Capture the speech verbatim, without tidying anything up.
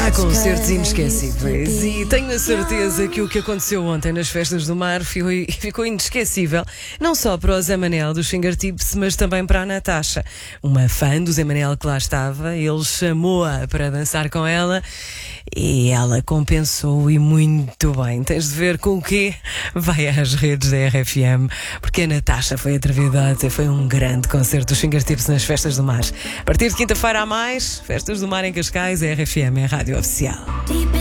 Há concertos inesquecíveis e tenho a certeza que o que aconteceu ontem nas Festas do Mar foi, ficou inesquecível, não só para o Zé Manel dos Fingertips, mas também para a Natasha, uma fã do Zé Manel que lá estava. Ele chamou-a para dançar com ela e ela compensou, e muito bem. Tens de ver com o quê? Vai às redes da R F M, porque a Natasha foi atrevida a dizer, foi um grande concerto dos Fingertips nas Festas do Mar. A partir de quinta-feira há mais Festas do Mar em Cascais. A R F M é a rádio oficial.